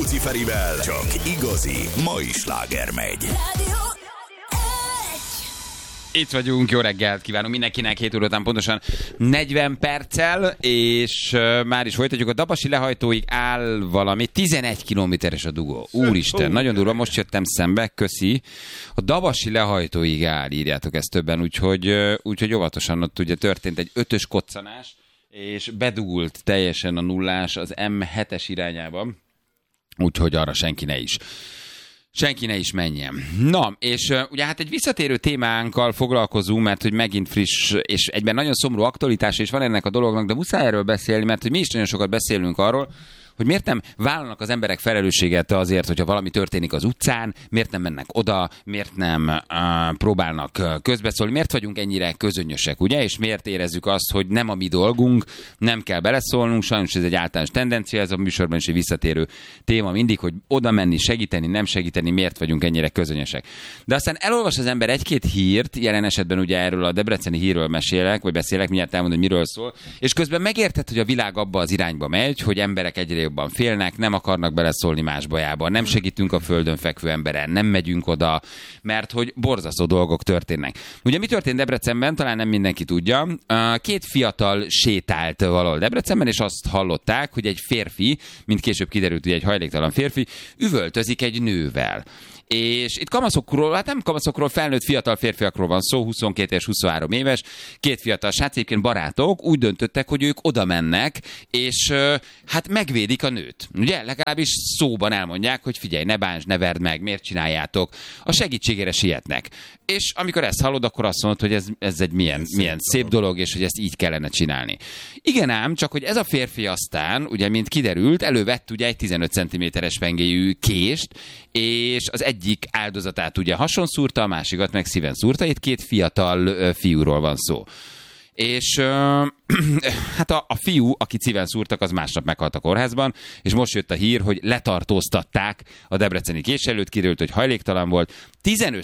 Luciferivel csak igazi mai sláger megy. Itt vagyunk, jó reggelt kívánunk mindenkinek, 7 óra után pontosan 40 perccel, és már is folytatjuk. A Dabasi lehajtóig áll valami, 11 kilométeres a dugó. Úristen, nagyon durva, most jöttem szembe, köszi. A Dabasi lehajtóig áll, írjátok ezt többen, úgyhogy óvatosan ott ugye történt egy 5-ös koccanás, és bedugult teljesen a nullás az M7-es irányában, úgyhogy arra senki ne is menjen. Na, és ugye hát egy visszatérő témánkkal foglalkozunk, mert hogy megint friss, és egyben nagyon szomorú aktualitás is van ennek a dolognak, de muszáj erről beszélni, mert hogy mi is nagyon sokat beszélünk arról, hogy miért nem vállalnak az emberek felelősséget azért, hogyha valami történik az utcán, miért nem mennek oda, miért nem próbálnak közbeszólni, miért vagyunk ennyire közönösek, ugye, és miért érezzük azt, hogy nem a mi dolgunk, nem kell beleszólnunk, sajnos ez egy általános tendencia, ez a műsorban is egy visszatérő téma mindig, hogy oda menni, segíteni, nem segíteni, miért vagyunk ennyire közönösek. De aztán elolvas az ember egy-két hírt, jelen esetben ugye erről a debreceni hírről beszélek, mindjárt elmondom, hogy miről szól, és közben megérted, hogy a világ abba az irányba megy, hogy emberek egyre jobban félnek, nem akarnak beleszólni más bajába, nem segítünk a földön fekvő emberen, nem megyünk oda, mert hogy borzasztó dolgok történnek. Ugye mi történt Debrecenben, talán nem mindenki tudja. Két fiatal sétált valahol Debrecenben, és azt hallották, hogy egy férfi, mint később kiderült, hogy egy hajléktalan férfi, üvöltözik egy nővel. És itt kamaszokról, hát nem kamaszokról, felnőtt fiatal férfiakról van szó, 22 és 23 éves, két fiatal srác, egyébként barátok, úgy döntöttek, hogy ők oda mennek, és hát megvédik a nőt. Ugye, legalábbis szóban elmondják, hogy figyelj, ne bántsd, ne verd meg, miért csináljátok, a segítségére sietnek. És amikor ezt hallod, akkor azt mondod, hogy ez egy milyen szép dolog, és hogy ezt így kellene csinálni. Igen ám, csak hogy ez a férfi aztán, ugye, mint kiderült, elővett ugye egy 15 cm-es pengéjű kést, és az egyik áldozatát ugye hason szúrta, a másikat meg szíven szúrta, itt két fiatal fiúról van szó. És hát a fiú, akit szíven szúrtak, az másnap meghalt a kórházban, és most jött a hír, hogy letartóztatták a debreceni kés előtt, kiderült, hogy hajléktalan volt, 15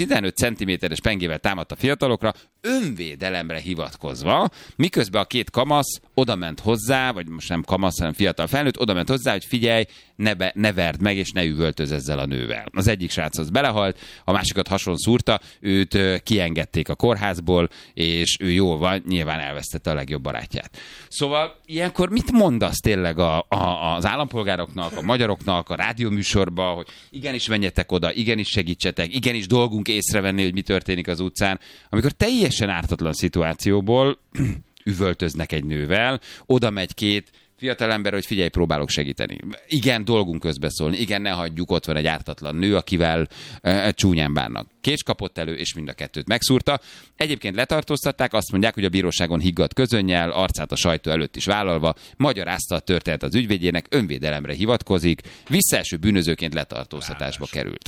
cm-es pengével támadt a fiatalokra, önvédelemre hivatkozva, miközben a két kamasz odament hozzá, vagy most nem kamasz, hanem fiatal felnőtt, odament hozzá, hogy figyelj, ne verd meg, és ne üvöltöz ezzel a nővel. Az egyik srác az belehalt, a másikat hason szúrta, őt kiengedték a kórházból, és ő jól van, nyilván elvesztette a legjobb barátját. Szóval ilyenkor mit mondasz tényleg az állampolgároknak, a magyaroknak, a rádióműsorba, hogy igenis menjetek oda, igenis segítsetek, igenis dolgunk észrevenni, hogy mi történik az utcán, amikor teljesen ártatlan szituációból üvöltöznek egy nővel, oda megy két fiatalember, hogy figyelj, próbálok segíteni. Igen, dolgunk közbeszólni, igen, ne hagyjuk, ott van egy ártatlan nő, akivel csúnyán bánnak. Kés kapott elő, és mind a kettőt megszúrta. Egyébként letartóztatták, azt mondják, hogy a bíróságon higgadt közönnyel, arcát a sajtó előtt is vállalva, magyarázta a történet az ügyvédjének, önvédelemre hivatkozik, visszaeső bűnözőként letartóztatásba került.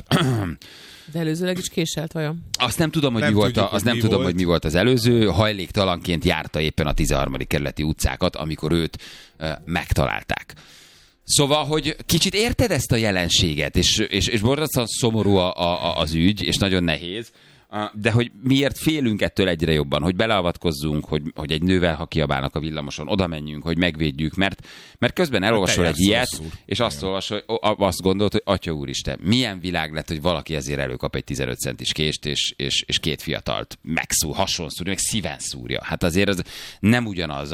De előzőleg is késelt vajon? Azt nem tudom, hogy mi volt az előző. Hajléktalanként járta éppen a 13. kerületi utcákat, amikor őt megtalálták. Szóval, hogy kicsit érted ezt a jelenséget, és borzasztóan szomorú az ügy, és nagyon nehéz, de hogy miért félünk ettől egyre jobban, hogy beleavatkozzunk, hogy egy nővel, ha kiabálnak a villamoson, oda menjünk, hogy megvédjük, mert közben elolvasol egy ilyet, és azt gondolod, hogy Atya Úristen, milyen világ lett, hogy valaki ezért előkap egy 15 centis kést, és két fiatalt hason szúrja, meg szíven szúrja. Hát azért az nem ugyanaz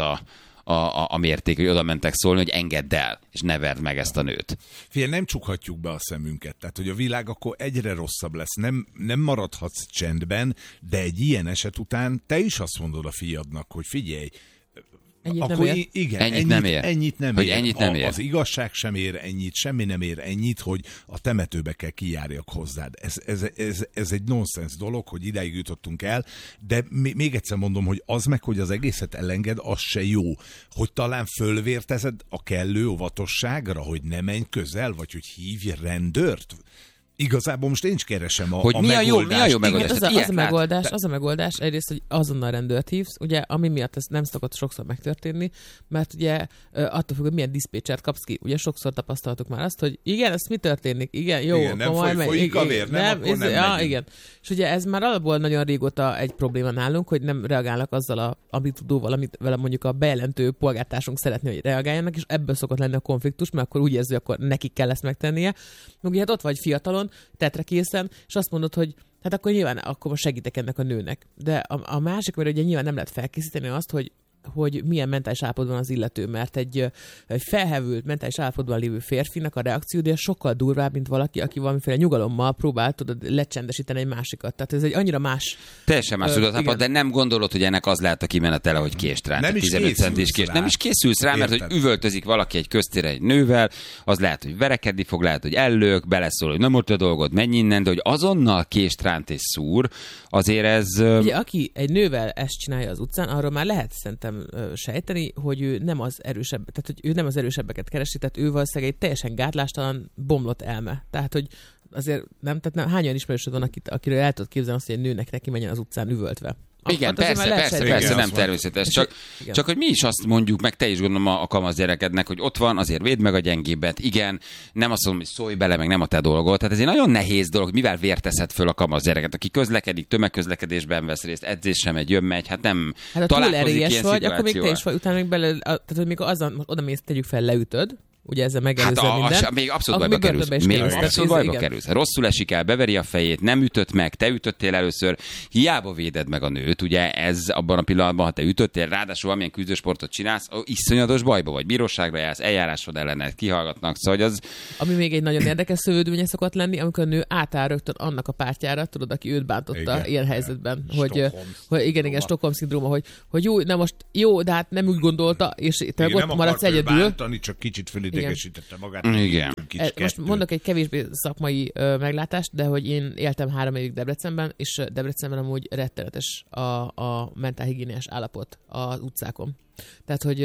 a mérték, hogy oda mentek szólni, hogy engedd el, és ne verd meg ezt a nőt. Figyelj, nem csukhatjuk be a szemünket, tehát hogy a világ akkor egyre rosszabb lesz, nem maradhatsz csendben, de egy ilyen eset után te is azt mondod a fiadnak, hogy figyelj, Ennyit akkor nem ér. Igen, ennyit nem ér. Az igazság sem ér ennyit, semmi nem ér ennyit, hogy a temetőbe kell kijárjak hozzád. Ez egy nonsens dolog, hogy idáig jutottunk el, de még egyszer mondom, hogy az meg, hogy az egészet elenged, az se jó. Hogy talán fölvértezed a kellő óvatosságra, hogy ne menj közel, vagy hogy hívj rendőrt. Igazából most én is keresem hogy mi a jó megoldás. Az a megoldás egyrészt, hogy azonnal rendőrt hívsz, ugye, ami miatt ez nem szokott sokszor megtörténni, mert ugye attól függ, hogy milyen diszpécsert kapsz ki. Ugye sokszor tapasztaltuk már azt, hogy igen, ez mi történik? Igen, jó, igen, nem folyik a vér, akkor nem igen. És ugye ez már alapból nagyon régóta egy probléma nálunk, hogy nem reagálnak azzal a amplitudóval, amit vele mondjuk a bejelentő polgártársunk szeretné, hogy reagáljanak, és ebből szokott lenni a konfliktus, mert akkor úgy érzi, hogy akkor nekik kell ezt megtennie. Meg ugye hát ott vagy fiatalon, tetre készen, és azt mondod, hogy hát akkor nyilván akkor most segítek ennek a nőnek. De a másik, mert ugye nyilván nem lehet felkészíteni azt, hogy milyen mentális állapotban az illető, mert egy felhevült mentális állapotban lévő férfinak a reakciója sokkal durvább, mint valaki, aki valamiféle nyugalommal próbál lecsendesíteni egy másikat. Tehát ez egy annyira más... Teljesen más tudatállapot, de nem gondolod, hogy ennek az lehet a kimenetele, hogy kést rá. Nem is készülsz rá. Nem is készülsz rá, mert hogy üvöltözik valaki egy köztére egy nővel, az lehet, hogy verekedni fog, lehet, hogy ellök, beleszól, hogy nem ott a dolgod, menj innen, de hogy azonnal kést ránt és szúr, azért ez... Ugye, aki egy nővel ezt csinálja az utcán, arról már lehet szerintem sejteni, hogy ő nem az erősebb, tehát hogy ő nem az erősebbeket keresi, tehát ő valószínűleg egy teljesen gátlástalan, bomlott elme. Tehát, hogy azért hányan ismerősöd van, akiről el tudod képzelni azt, hogy egy nőnek neki menjen az utcán üvöltve. Igen, persze, nem természetes. Csak hogy mi is azt mondjuk, meg te is gondolom a kamasz gyerekednek, hogy ott van, azért védd meg a gyengébbet. Igen, nem azt mondom, hogy szólj bele, meg nem a te dolgod. Tehát ez egy nagyon nehéz dolog, mivel vérteszed föl a kamasz gyereket, aki közlekedik, tömegközlekedésben vesz részt, edzésre megy, jön-megy, hát nem találkozik ilyen szituációval. Vagy, akkor még te is vagy, utána még bele, tehát hogy mikor oda mész, tegyük fel, leütöd, ugye ezzel megelőzöd minden. Még abszolút bajba kerülsz. Rosszul esik el, beveri a fejét, nem ütött meg, te ütöttél először, hiába véded meg a nőt, ugye ez abban a pillanatban, ha te ütöttél, ráadásul valamilyen küzdősportot csinálsz, iszonyatos bajba vagy, bíróságra jársz, eljárásod ellenet, kihallgatnak, szóval az... Ami még egy nagyon érdekes szövődménye szokott lenni, amikor a nő átáll rögtön annak a pártjára, tudod, aki őt bántotta ilyen helyzetben, hogy igen, Stockholm-szindróma, hogy jó, de hát nem úgy gondolta, és te ott maradsz egyedül. Csak kicsit idegesítette magát. Igen. Most mondok egy kevésbé szakmai meglátást, de hogy én éltem 3 évig Debrecenben, és Debrecenben amúgy rettenetes a mentálhigiéniás állapot az utcákon. Tehát, hogy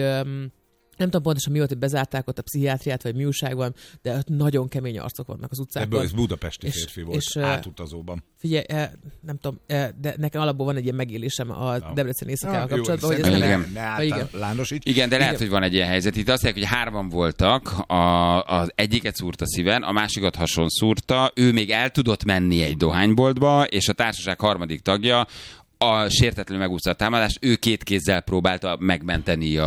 nem tudom pontosan mi volt, hogy bezárták ott a pszichiátriát, vagy mi újság van, de ott nagyon kemény arcok vannak az utcákon. Ebből ez budapesti férfi volt, átutazóban. Figyelj, nem tudom, de nekem alapból van egy ilyen megélésem a Debrecen éjszakával kapcsolatban, hogy ez nem... Igen, de lehet, hogy van egy ilyen helyzet. Itt azt mondják, hogy 3 voltak, az egyiket szúrta szíven, a másikat hason szúrta, ő még el tudott menni egy dohányboltba, és a társaság harmadik tagja a sértetlenül megúszta a támadást, ő 2 kézzel próbálta megmenteni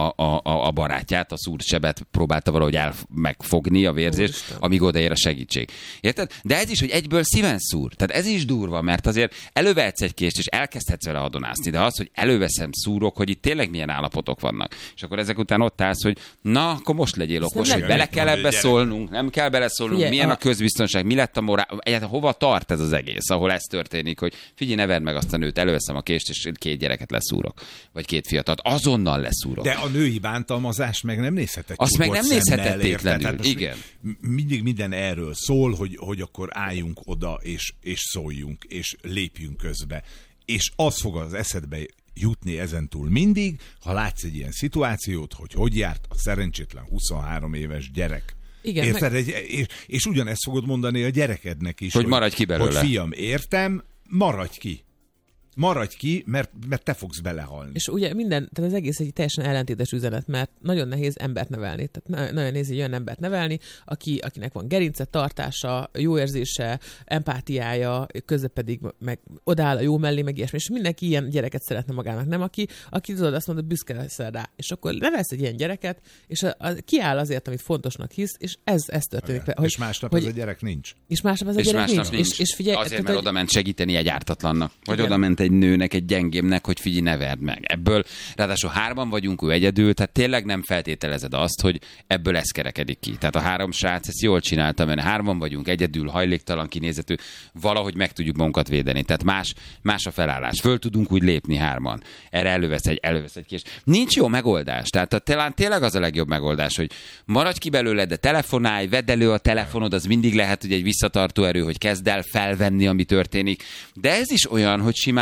a barátját, a szúrt sebet próbálta valahogy megfogni a vérzést, amíg odaér a segítség. Érted? De ez is, hogy egyből szíven szúr. Tehát ez is durva, mert azért elővehetsz egy kést, és elkezdhetsz vele adonászni, de az, hogy előveszem, szúrok, hogy itt tényleg milyen állapotok vannak. És akkor ezek után ott állsz, hogy na, akkor most legyél okos, hogy bele kell ebbe szólnunk, nem kell beleszólnunk, milyen a közbiztonság, mi lett a morál, hova tart ez az egész, ahol ez történik, hogy figyelj, ne vedd meg azt a nőt, előveszem a kést, és 2 gyereket leszúrok. Vagy 2 fiatalt. Azonnal leszúrok. De a női bántalmazás meg nem nézhetett. Azt meg nem nézhetettétlenül. Igen. Mindig minden erről szól, hogy akkor álljunk oda, és szóljunk, és lépjünk közbe. És az fog az eszedbe jutni ezentúl mindig, ha látsz egy ilyen szituációt, hogy járt a szerencsétlen 23 éves gyerek. Igen, érted? És ugyanezt fogod mondani a gyerekednek is. Hogy maradj ki belőle. Hogy fiam, értem, maradj ki. Maradj ki, mert te fogsz belehalni. És ugye tehát az egész egy teljesen ellentétes üzenet, mert nagyon nehéz embert nevelni. Tehát nagyon nehéz egy olyan embert nevelni, akinek van gerince, tartása, jó érzése, empátiája, közben pedig meg odáll a jó mellé, meg ilyesmi. És mindenki ilyen gyereket szeretne magának, nem? Aki tudod, azt mondod, büszke leszel rá. És akkor nevelsz egy ilyen gyereket, és kiáll azért, amit fontosnak hisz, és ez történik. Hogy, és másnap ez a gyerek nincs. És másnap ez a gyerek nincs. És figyelj, azért, mert oda ment segíteni egy ártatlannak. Vagy oda ment egy nőnek, egy gyengémnek, hogy figyelj, ne verd meg. Ebből, ráadásul 3 vagyunk, ő egyedül, tehát tényleg nem feltételezed azt, hogy ebből ez kerekedik ki. Tehát a 3 srác ezt jól csinálta, mert 3 vagyunk, egyedül, hajléktalan, kinézetű, valahogy meg tudjuk magunkat védeni. Tehát más a felállás. Föl tudunk úgy lépni 3. Erre elővesz egy kés. Nincs jó megoldás. Tehát talán tényleg az a legjobb megoldás, hogy maradj ki belőle, de telefonálj, vedd elő a telefonod, az mindig lehet, hogy egy visszatartó erő, hogy kezd el felvenni, ami történik. De ez is olyan, hogy simán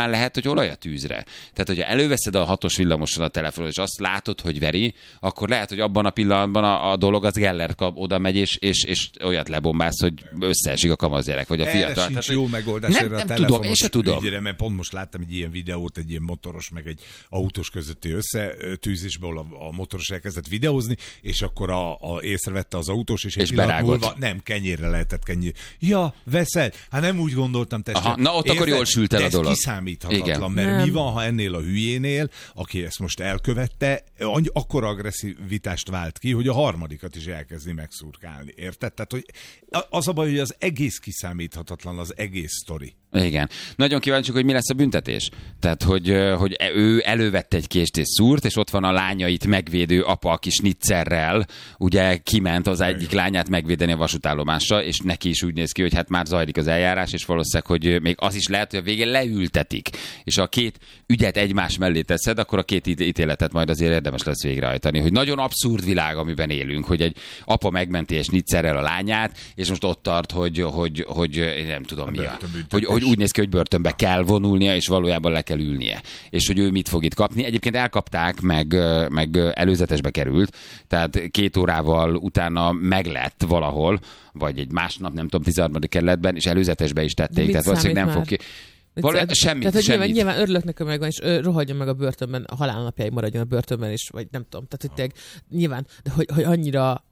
simán lehet, hogy olaj a tűzre. Tehát, hogyha előveszed a 6-os villamoson a telefonon, és azt látod, hogy veri, akkor lehet, hogy abban a pillanatban a dolog az Geller oda megy, és olyat lebombász, hogy összeesik a kamaszgyerek, vagy a fiatal. Erre sincs jó megoldás erre a telefonos ügyre, mert pont most láttam egy ilyen videót, egy ilyen motoros, meg egy autós közötti összetűzésből a motoros elkezdett videózni, és akkor észrevette az autós, és egy pillanat múlva nem, kenyérre lehetett kenyér. Ja, veszel? Hát nem úgy gondoltam, testvérem. Na ott akkor jól sült el a dolog. Ez kiszámíthatatlan, mert mi van, ha ennél a hülyénél, aki ezt most elkövette, akkor agresszivitást vált ki, hogy a harmadikat is elkezdi megszurkálni. Érted? Tehát, hogy az a baj, hogy az egész kiszámíthatatlan, az egész sztori. Igen. Nagyon kíváncsiak, hogy mi lesz a büntetés. Tehát, hogy ő elővette egy kést és szúrt, és ott van a lányait megvédő apa, aki snitzerrel, ugye kiment az egyik lányát megvédeni a vasútállomásra, és neki is úgy néz ki, hogy hát már zajlik az eljárás, és valószínűleg, hogy még az is lehet, hogy a végén leültetik, és a két ügyet egymás mellé teszed, akkor a két ítéletet majd azért érdemes lesz végrehajtani. Hogy nagyon abszurd világ, amiben élünk, hogy egy apa megmenti egy snitzerrel a lányát, és most ott tart, hogy nem tudom mi hogy úgy néz ki, hogy börtönbe kell vonulnia, és valójában le kell ülnie. És hogy ő mit fog itt kapni. Egyébként elkapták, meg előzetesbe került, tehát 2 órával utána meglett valahol, vagy egy másnap, nem tudom, 13. kerületben, és előzetesbe is tették, tehát valószínűleg nem fog ki. Semmit. Nyilván örülök nekem megvan, és rohadjon meg a börtönben, a halálnapjáig maradjon a börtönben is, vagy nem tudom. Tehát, hogy nyilván, de hogy annyira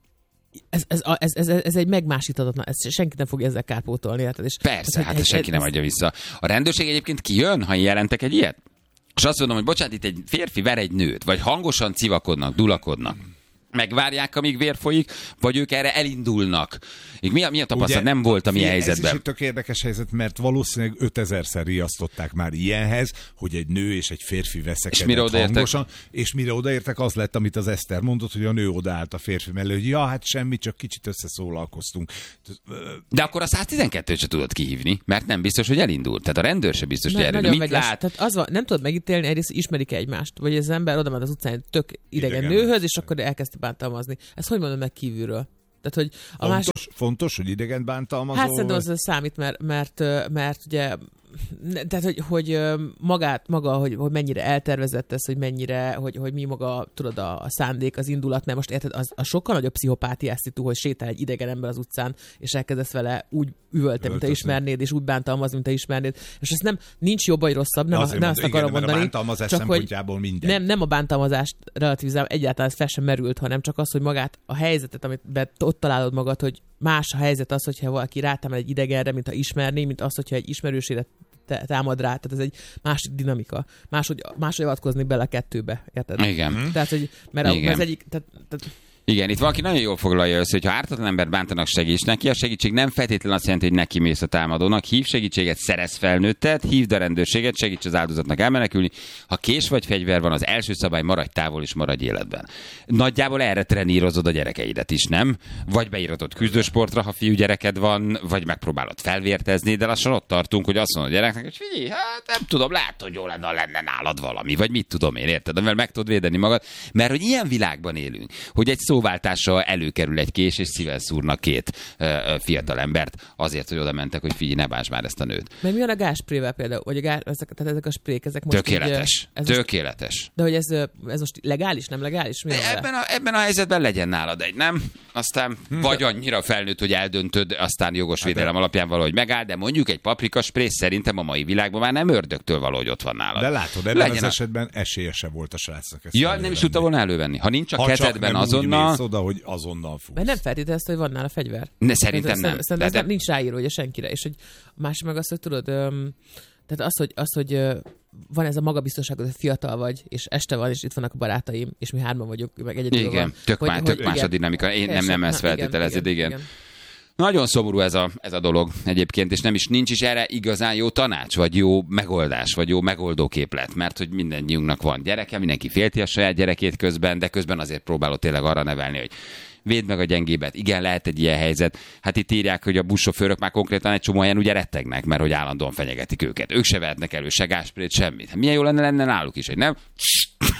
ez egy megmásíthatatlan, ezt senki nem fogja ezzel kárpótolni. Persze, hát senki nem adja vissza. A rendőrség egyébként kijön, ha jelentek egy ilyet? És azt mondom, hogy bocsánat, itt egy férfi ver egy nőt, vagy hangosan civakodnak, dulakodnak. Megvárják, amíg vér folyik, vagy ők erre elindulnak. Mi a tapasztalat? Nem voltam ilyen helyzetben. Ez is egy tök érdekes helyzet, mert valószínűleg 5000-szer riasztották már ilyenhez, hogy egy nő és egy férfi veszekedett hangosan, és mire odaértek, az lett, amit az Eszter mondott, hogy a nő odaállt a férfi mellé, hogy ja, hát semmi, csak kicsit összeszólalkoztunk. De akkor a 112-t se tudod kihívni, mert nem biztos, hogy elindult. Tehát a rendőr se biztos, hogy elindul. Mit lát? Tehát az van, nem tudod megítélni, egyrészt ismerik egymást, vagy az ember oda ment az utcán tök idegen nőhöz, és akkor elkezdte bántalmazni. Ezt hogy mondom meg kívülről? Tehát, hogy fontos, hogy idegen bántalmazó. Hát szerintem az számít, mert ugye tehát, hogy maga, hogy mennyire eltervezett ez, hogy mennyire, hogy mi maga, tudod, a szándék, az indulat, mert most érted, az sokkal nagyobb pszichopátiás szitu, hogy sétál egy idegen ember az utcán, és elkezdesz vele úgy üvölteni, mint te ismernéd, és úgy bántalmazni, mint te ismernéd. És ez nincs jobb vagy rosszabb, nem azt akarom mondani. A bántalmazás szempontjából minden. Nem a bántalmazást relativizálom, egyáltalán ez fel sem merült, hanem csak az, hogy magát a helyzetet, amit ott találod magad, hogy más a helyzet az, hogyha valaki rátámad egy idegenre, mint ha ismerné, mint az, hogyha egy ismerősére támad rá. Tehát ez egy másik dinamika. Máshogy avatkozni bele a kettőbe. Érted? Igen. Tehát, hogy mert igen. az egyik... Igen, itt valaki nagyon jól foglalja össze, hogy ha ártatlan embert bántanak, segíts neki. A segítség nem feltétlenül azt jelenti, hogy neki mész a támadónak. Hív segítséget, szerez felnőttet, hívd a rendőrséget, segíts az áldozatnak elmenekülni. Ha kés vagy fegyver van, az első szabály, maradj távol és maradj életben. Nagyjából erre trenírozod a gyerekeidet is, nem? Vagy beíratod küzdősportra, ha fiúgyereked van, vagy megpróbálod felvértezni, de lassan ott tartunk, hogy azt mondod a gyereknek, hogy figyelj, hát nem tudom, lehet, hogy jó lenne nálad valami, vagy mit tudom én, érted? Amivel meg tudod védeni magad, mert hogy ilyen világban élünk, hogy egy szóváltással előkerül egy kés, és szíven szúrnak 2 fiatal embert azért, hogy oda mentek, hogy figyelj, ne bántsd már ezt a nőt. Mert mi van a gázsprével például? Vagy ezek a sprék, ezek most tökéletes. Így, tökéletes. De hogy ez most legális, nem legális? Ebben a helyzetben legyen nálad egy, nem? Aztán vagy annyira felnőtt, hogy eldöntöd, aztán jogos védelem alapján valahogy megáll, de mondjuk egy paprikaspré szerintem a mai világban már nem ördögtől valahogy ott van nálad. De látod, ebben az esetben esélye se volt a srácnak. Ja, nem is tudta volna elővenni. Ha nincs a kezedben azonnal... oda, hogy azonnal fogsz. Mert nem feltételezte, hogy van nála fegyver. Szerintem nem. Szerintem nincs ráírva ugye senkire. És hogy a másik meg azt, hogy tudod, tehát hogy van ez a magabiztosság, hogy fiatal vagy, és este van, és itt vannak a barátaim, és mi 3 vagyunk, meg egyedül van. Igen, tök más a dinamika. Én nem ezt feltételezed, igen. Nagyon szomorú ez a dolog egyébként, és nincs is erre igazán jó tanács, vagy jó megoldás, vagy jó megoldóképlet, mert hogy mindennyiunknak van gyereke, mindenki félti a saját gyerekét közben, de közben azért próbálod tényleg arra nevelni, hogy védd meg a gyengébet. Igen, lehet egy ilyen helyzet. Hát itt írják, hogy a buszsofőrök már konkrétan egy csomó helyen ugye rettegnek, mert hogy állandóan fenyegetik őket. Ők se vehetnek elő se gázsprét, semmit. Milyen jó lenne náluk is, hogy nem?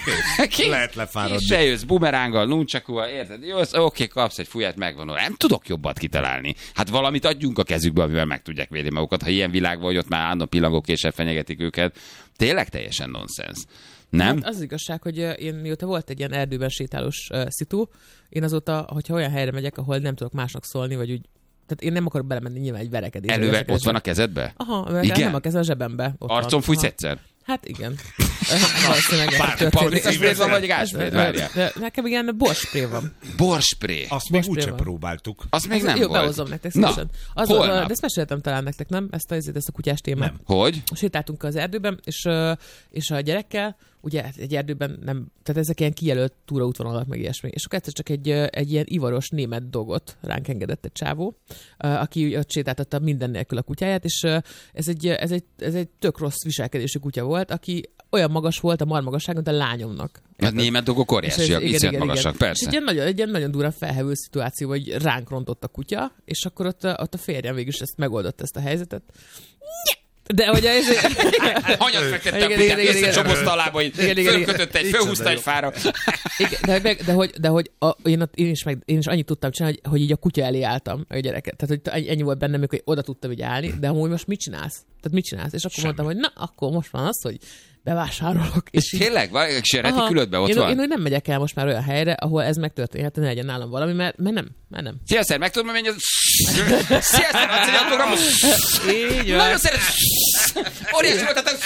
Kész. Lehet lefáradni. Se jössz bumeránggal, nuncsakúval, érted? Jössz, oké, kapsz egy fúját, megvan. Nem tudok jobbat kitalálni. Hát valamit adjunk a kezükbe, amivel meg tudják védeni magukat. Ha ilyen világ vagy, ott már állandóan pillangókéssel fenyegetik őket. Tényleg teljesen nonsens. Nem? Hát az igazság, hogy én mióta volt egy ilyen erdőben sétálós szitu, én azóta, hogyha olyan helyre megyek, ahol nem tudok másnak szólni, vagy úgy, tehát én nem akarok belemenni nyilván egy verekedésbe. Előve ott van a kezedbe? Aha, igen? nem a kezem, a zsebembe. Arcon fújsz egyszer? Hát igen. Valószínűleg Paprikaszpré van, vagy gázspré? Várjál. Nekem igen, borspré van. Borspré. Azt még úgyse próbáltuk. Azt még nem jó, volt. behozom nektek szívesen. Holnap. De ezt meséltem talán nektek, nem? Ezt a kutyás témát. Nem. Hogy? Sétáltunk az erdőben, és a gyerekkel, ugye egy erdőben nem, tehát ezek ilyen kijelölt túraútvonalak, meg ilyesmi. És akkor egyszer csak egy ilyen ivaros német dogot ránk engedett egy csávó, aki ott sétáltatta minden nélkül a kutyáját, és ez egy tök rossz viselkedésű kutya volt, aki olyan magas volt a marmagasságon, mint a lányomnak. A német dogok óriásiak, iszonyat magasak, persze. És egy ilyen nagyon durva felhevő szituáció, hogy ránk rontott a kutya, és akkor ott a férjem végül is ezt megoldotta ezt a helyzetet. De hogy hanyat fektette a kutyát, összecsomozta a lábait, fölkötötte fölhúzta egy fára. De hogy én is annyit tudtam csinálni, hogy így a kutya elé álltam a gyereket. Tehát, hogy ennyi volt bennem, hogy oda tudtam így állni, de amúgy most mit csinálsz? Tehát mit csinálsz? És akkor mondtam, hogy na, akkor most van az, hogy bevásárolok. És tényleg? És retikülödbe ott van? Én úgy nem megyek el most már olyan helyre, ahol ez megtörténhet, ne legyen nálam valami, mert nem. Szia, szer, meg tudom menni az... Szia, szer, adsz egy autogramot? Így van. Nagyon szeret... Óriási volt, tehát...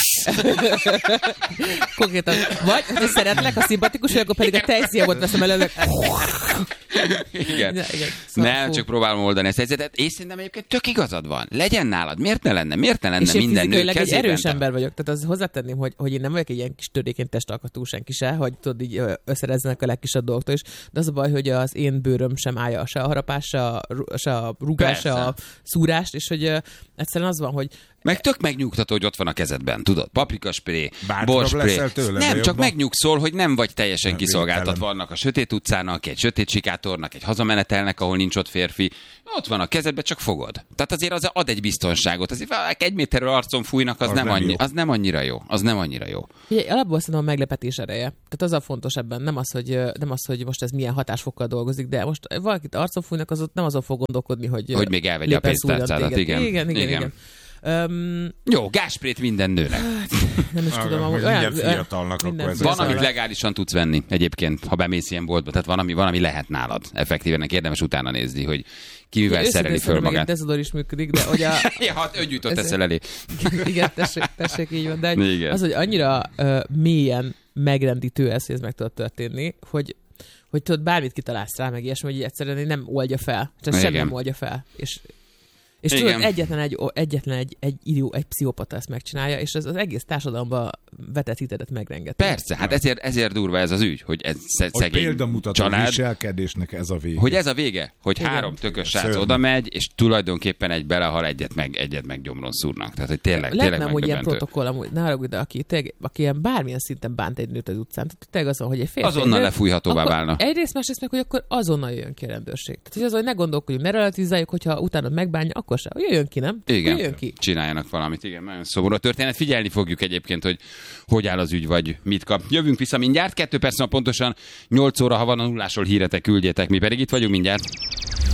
Konkrétan. Vagy, hogy szeretlek, a szimpatikus, akkor pedig a tejszíjagot veszem előlök. Igen. Szóval nem, csak próbálom oldani ezt a helyzetet. És szerintem egyébként tök igazad van. Legyen nálad. Miért ne lenne és minden nő egy kezében? erős ember vagyok. Tehát az hozzátenném, hogy én nem vagyok egy ilyen kis törékeny testalkatú senki se, hogy tudod, így összerezzenek a legkisebb dolgoktól is. De az a baj, hogy az én bőröm sem állja se a harapás, se a rúgás, se a szúrást, és hogy egyszerűen az van, hogy meg tök megnyugtató, hogy ott van a kezedben, tudod? Paprikaspré, Bátrabb borspré. leszel tőle, Nem, csak jobban? megnyugszol, hogy nem vagy teljesen Nem, kiszolgáltatva végtelen. annak a sötét utcának, egy sötét sikátornak, egy hazamenetelnek, ahol nincs ott férfi. Ott van a kezedben, csak fogod. Tehát azért az ad egy biztonságot. Azért egy méterről arcon fújnak, az nem annyira jó. Az nem annyira jó. Ugye, alapból szerintem a meglepetés ereje. Tehát az a fontos ebben. Nem az, hogy most ez milyen hatásfokkal dolgozik, de most valakit arcon fújnak, az ott nem azon fog gondolkodni, hogy még elvegye a pénztárcádat. Igen. Jó, gázsprét minden nőnek. Nem is tudom, hogy minden fiatalnak akkor ez Van, amit legálisan tudsz venni egyébként, ha bemész ilyen boltba. Tehát van, ami lehet nálad. Effektíven érdemes utána nézni, hogy ki mivel szereli föl magát. A dezodor is működik, de hogy a... Ja, hát öngyújtott teszel elé. Igen, tessék, így van. De igen. Az, hogy annyira mélyen megrendítő ez, hogy ez meg tudott történni, hogy tudod, bármit kitalálsz rá, meg ilyesmi, hogy egyszerűen nem oldja fel. Tehát semmi nem oldja fel. És tudod, egyetlen egy pszichopata ezt megcsinálja, és az egész társadalomba vetett hitedet megrengeti. Persze, hát ezért durva ez az ügy, hogy ez hogy szegény példamutató család. viselkedésnek ez a vége. Hogy ez a vége, hogy igen. 3 tökös srác oda megy, és tulajdonképpen egy belehal, egyet meg gyomron szúrnak. Tehát, hogy tényleg nem, hogy ilyen megdöbbentő. protokoll, amúgy, ne haragudj, de aki ilyen bármilyen szinten bánt egy nőt az utcán, tehát tényleg az van, hogy egy férfi... Azonnal lefújhatóvá válna. Egyrészt, másrészt meg, hogy akkor azonnal jöjjön ki a rendőrség. Tehát, hogy az, hogy ne gondolkodjunk, ne relativizáljuk, hogyha utána megbánja, akkor sem. Jöjjön ki, nem? Igen, jöjjön ki. Csináljanak valamit, igen, nagyon szomorú a történet. Figyelni fogjuk egyébként, hogy áll az ügy, vagy mit kap. Jövünk vissza mindjárt, 2 perc pontosan 8 óra, ha van a nullásról híretek, küldjétek, mi pedig itt vagyunk mindjárt.